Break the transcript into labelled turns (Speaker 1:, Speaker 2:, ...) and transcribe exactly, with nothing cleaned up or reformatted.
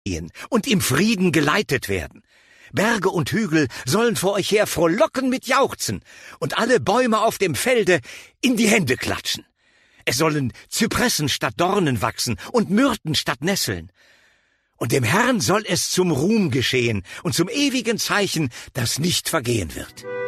Speaker 1: und im Frieden geleitet werden. Berge und Hügel sollen vor euch her frohlocken mit Jauchzen und alle Bäume auf dem Felde in die Hände klatschen. Es sollen Zypressen statt Dornen wachsen und Myrten statt Nesseln. Und dem Herrn soll es zum Ruhm geschehen und zum ewigen Zeichen, das nicht vergehen wird.